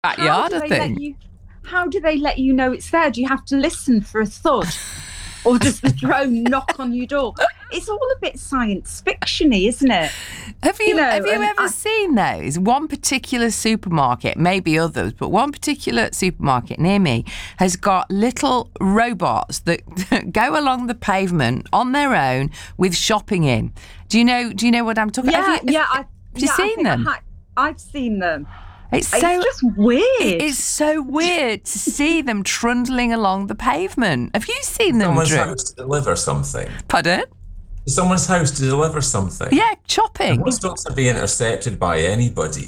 backyard, I think. How do they let you know it's there? Do you have to listen for a thud? Or does the drone knock on your door? It's all a bit science fiction-y, isn't it? Have you ever seen those? One particular supermarket, maybe others, but one particular supermarket near me has got little robots that go along the pavement on their own with shopping in. Do you know what I'm talking about? Have you seen them? I've seen them. It's just weird. It is so weird to see them trundling along the pavement. Have you seen them, Someone's Drew? house to deliver something. Pardon? Someone's house to deliver something. Yeah, chopping. And what's not to be intercepted by anybody?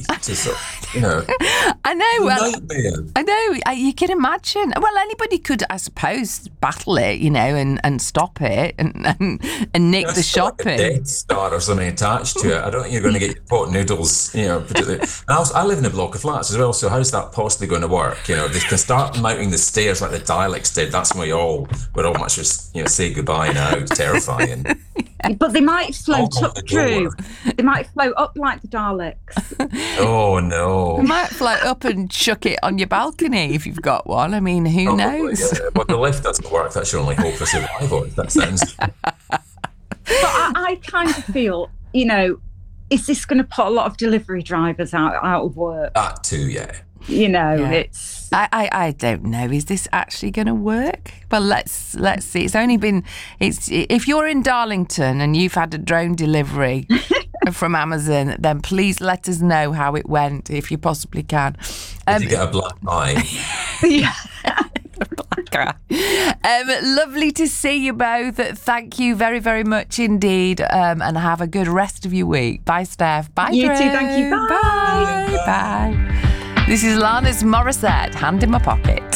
I know. Nightmare. I know. You can imagine. Well, anybody could, I suppose, battle it, and stop it and nick the shopping. Like a Death Star or something attached to it. I don't think you're going to get your pot noodles, particularly. And also, I live in a block of flats as well, so how's that possibly going to work? They can start mounting the stairs like the Daleks did. That's when we're all much just, say goodbye now. It's terrifying. But they might float up, Drew. They might float up like the Daleks. Oh, no. They might float up and chuck it on your balcony if you've got one. I mean, who knows? Yeah. But the lift doesn't work. That's your only hope for survival. That sounds... But I kind of feel, is this going to put a lot of delivery drivers out of work? That too, yeah. It's... I don't know. Is this actually going to work? Well, let's see. If you're in Darlington and you've had a drone delivery from Amazon, then please let us know how it went, if you possibly can. Did you get a black eye? Yeah. Lovely to see you both. Thank you very, very much indeed. And have a good rest of your week. Bye, Steph. Bye, You Drew. too. Thank you. Bye. Bye. This is Alanis Morissette, Hand in My Pocket.